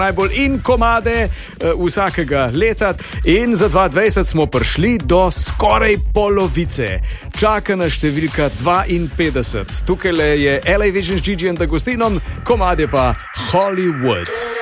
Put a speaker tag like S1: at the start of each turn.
S1: najbolj in komade vsakega leta in za 2020 smo prišli do skoraj polovice. Čaka na številka 52. Tukaj je LA Vision z Gigi in Dagostinom, komad je pa Hollywood.